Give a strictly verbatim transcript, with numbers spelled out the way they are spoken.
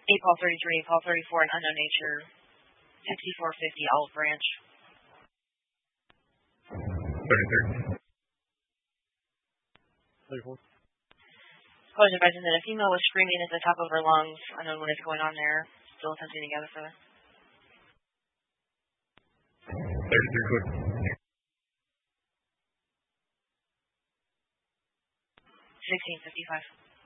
eight Paul thirty-three, Paul thirty-four, and Unknown Nature, sixty-four fifty Olive Branch. thirty-three. thirty-four. College advising that a female was screaming at the top of her lungs. Unknown what is going on there. Still attempting to gather further. thirty-three. sixteen fifty-five.